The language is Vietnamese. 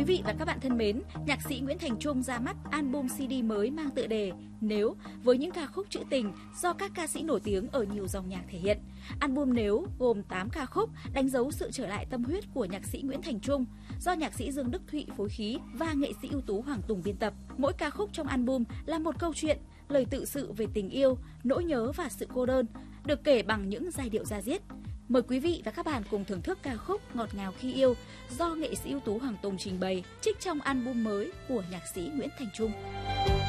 Quý vị và các bạn thân mến, nhạc sĩ Nguyễn Thành Trung ra mắt album CD mới mang tựa đề Nếu, với những ca khúc trữ tình do các ca sĩ nổi tiếng ở nhiều dòng nhạc thể hiện. Album Nếu gồm 8 ca khúc đánh dấu sự trở lại tâm huyết của nhạc sĩ Nguyễn Thành Trung, do nhạc sĩ Dương Đức Thụy phối khí và nghệ sĩ ưu tú Hoàng Tùng biên tập. Mỗi ca khúc trong album là một câu chuyện, lời tự sự về tình yêu, nỗi nhớ và sự cô đơn, được kể bằng những giai điệu da diết. Mời quý vị và các bạn cùng thưởng thức ca khúc Ngọt ngào khi yêu do nghệ sĩ ưu tú Hoàng Tùng trình bày, trích trong album mới của nhạc sĩ Nguyễn Thành Trung.